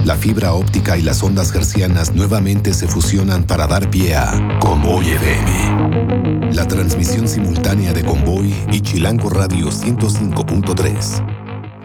La fibra óptica y las ondas hercianas nuevamente se fusionan para dar pie a Convoy FM. La transmisión simultánea de Convoy y Chilango Radio 105.3.